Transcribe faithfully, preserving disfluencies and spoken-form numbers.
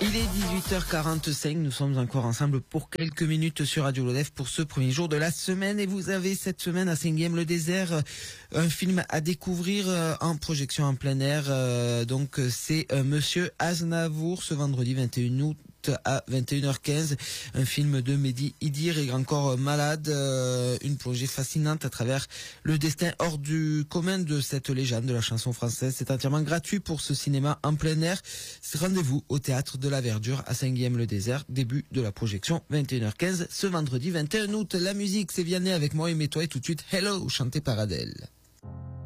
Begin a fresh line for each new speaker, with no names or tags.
Il est dix-huit heures quarante-cinq, nous sommes encore ensemble pour quelques minutes sur Radio Lodef pour ce premier jour de la semaine et vous avez cette semaine à Saint-Guilhem-le-Désert un film à découvrir en projection en plein air, donc c'est Monsieur Aznavour ce vendredi vingt et un août à vingt et une heures quinze, un film de Mehdi Idir et Grand Corps Malade, euh, une plongée fascinante à travers le destin hors du commun de cette légende de la chanson française. C'est entièrement gratuit pour ce cinéma en plein air. Rendez-vous au Théâtre de la Verdure à Saint-Guilhem-le-Désert, début de la projection vingt et une heures quinze ce vendredi vingt et un août. La musique c'est Vianney avec Moi et Mets-toi et tout de suite Hello chanté par Adèle.